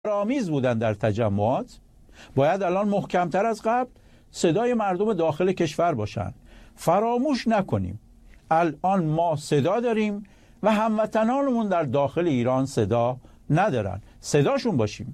آمیز بودن در تجمعات، باید الان محکمتر از قبل صدای مردم داخل کشور باشن. فراموش نکنیم الان ما صدا داریم و هموطنانمون در داخل ایران صدا ندارن، صداشون باشیم.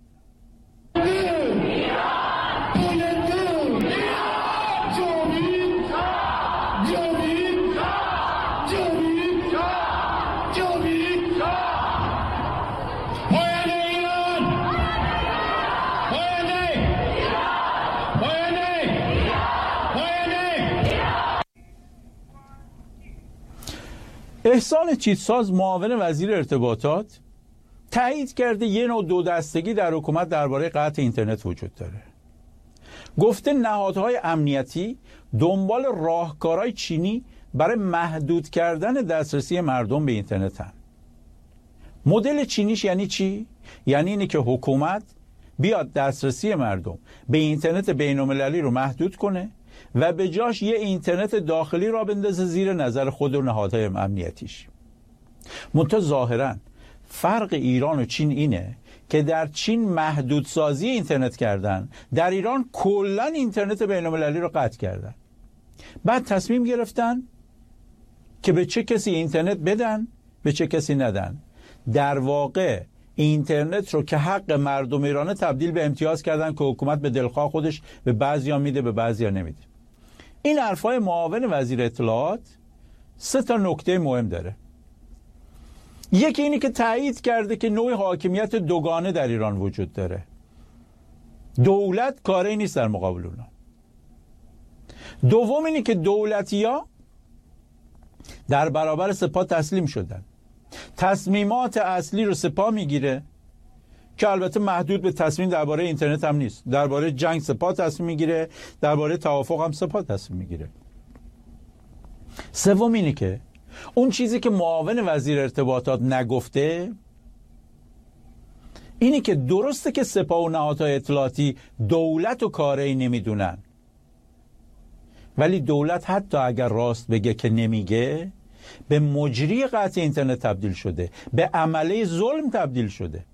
احسان چیتساز معاون وزیر ارتباطات تایید کرده یه نوع دو دستگی در حکومت درباره قطع اینترنت وجود داره. گفته نهادهای امنیتی دنبال راهکارهای چینی برای محدود کردن دسترسی مردم به اینترنت هم. مدل چینیش یعنی چی؟ یعنی اینه که حکومت بیاد دسترسی مردم به اینترنت بین‌المللی رو محدود کنه و به جاش یه اینترنت داخلی را بندازه زیر نظر خود و نهادهای امنیتیش. منتها ظاهراً فرق ایران و چین اینه که در چین محدودسازی اینترنت کردن، در ایران کلاً اینترنت بین‌المللی رو قطع کردن. بعد تصمیم گرفتن که به چه کسی اینترنت بدن، به چه کسی ندن. در واقع اینترنت رو که حق مردم ایرانه تبدیل به امتیاز کردن که حکومت به دلخواه خودش به بعضیا میده، به بعضیا نمیده. این حرفای معاون وزیر اطلاعات 3 نکته مهم داره. یکی اینی که تایید کرده که نوع حاکمیت دوگانه در ایران وجود داره. دولت کاری نیست در مقابل اونا. دوم اینی که دولتی‌ها در برابر سپاه تسلیم شدن. تصمیمات اصلی رو سپاه میگیره که البته محدود به تصمیم درباره اینترنت هم نیست. درباره جنگ سپاه تصمیم میگیره، درباره توافق هم سپاه تصمیم میگیره. سوم اینه که اون چیزی که معاون وزیر ارتباطات نگفته اینی که درسته که سپاه و نهادهای اطلاعاتی دولت و کاری نمیدونن، ولی دولت حتی اگر راست بگه که نمیگه، به مجری قطع اینترنت تبدیل شده، به عمله ظلم تبدیل شده.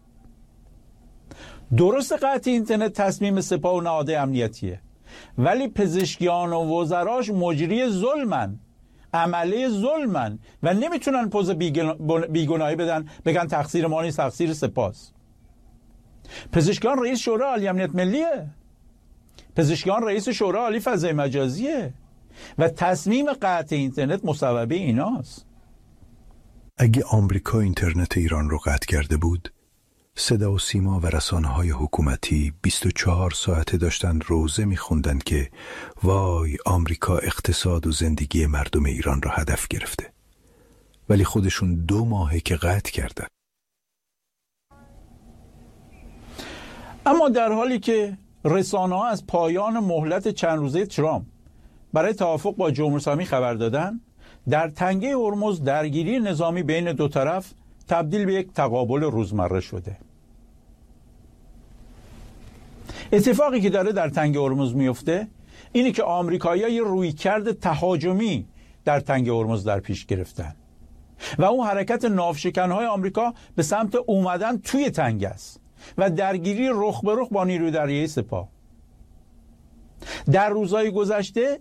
درست قطع اینترنت تصمیم سپاه و نهادهای امنیتیه، ولی پزشکیان و وزراش مجری ظلمن، عمله ظلمن و نمیتونن پوز بیگناهی بدن، بگن تقصیر ما نیست، تقصیر سپاس. پزشکیان رئیس شورای عالی امنیت ملیه، پزشکیان رئیس شورای عالی فضای مجازیه و تصمیم قطع اینترنت مصوبه ایناست. اگه آمریکا اینترنت ایران رو قطع کرده بود، صدا و سیما و رسانه‌های حکومتی 24 ساعته داشتن روزه می‌خوندن که وای آمریکا اقتصاد و زندگی مردم ایران رو هدف گرفته. ولی خودشون 2 ماهه که قطع کردن. اما در حالی که رسانه‌ها از پایان مهلت چند روزه ترامپ برای توافق با جمهوری اسلامی خبر دادن، در تنگه هرمز درگیری نظامی بین دو طرف تبدیل به یک تقابل روزمره شده. اتفاقی که داره در تنگه هرمز میفته اینه که آمریکایی‌ها یه رویکرد تهاجمی در تنگه هرمز در پیش گرفتن و اون حرکت ناوشکن‌های آمریکا به سمت اومدن توی تنگه است و درگیری رخ به رخ با نیروی دریایی سپاه. در روزهای گذشته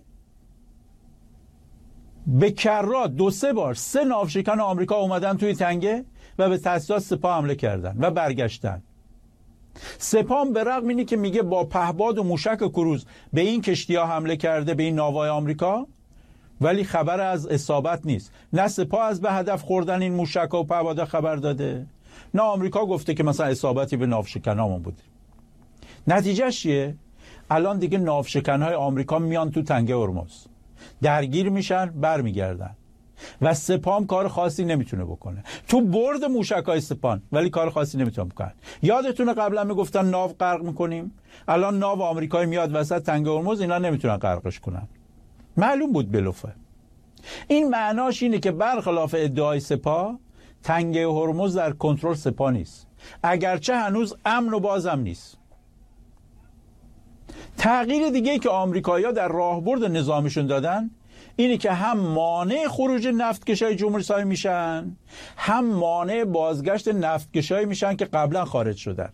به کرات 2-3 بار 3 ناوشکن آمریکا اومدن توی تنگه و به تاسیسات سپاه حمله کردن و برگشتن. سپاه به رغم اینی که میگه با پهپاد و موشک کروز به این کشتی‌ها حمله کرده، به این ناوهای آمریکا، ولی خبر از اصابت نیست. نه سپاه از به هدف خوردن این موشک و پهپاد خبر داده، نه آمریکا گفته که مثلا اصابتی به ناوشکنامون بوده. نتیجهش چیه؟ الان دیگه ناوشکن‌های آمریکا میان تو تنگه هرمز، درگیر میشن، برمیگردن و سپاه کار خاصی نمیتونه بکنه. تو برد موشک‌های سپاه ولی کار خاصی نمیتونه بکنه. یادتونه قبلا میگفتن ناو غرق میکنیم، الان ناو آمریکایی میاد وسط تنگه هرمز، اینا نمیتونن غرقش کنن. معلوم بود بلوفه. این معناش اینه که برخلاف ادعای سپاه، تنگه هرمز در کنترل سپاه نیست، اگرچه هنوز امن و بازم نیست. تغییر دیگه که آمریکایی‌ها در راهبرد نظامیشون دادن اینی که هم مانع خروج نفتکشای جمهوری اسلامی میشن، هم مانع بازگشت نفتکشایی میشن که قبلا خارج شدن.